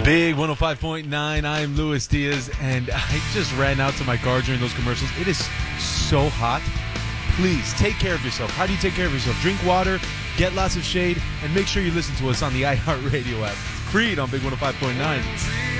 Big 105.9. I am Luis Diaz, and I just ran out to my car during those commercials. It is so hot. Please take care of yourself. How do you take care of yourself? Drink water, get lots of shade, and make sure you listen to us on the iHeartRadio app. Creed on Big 105.9.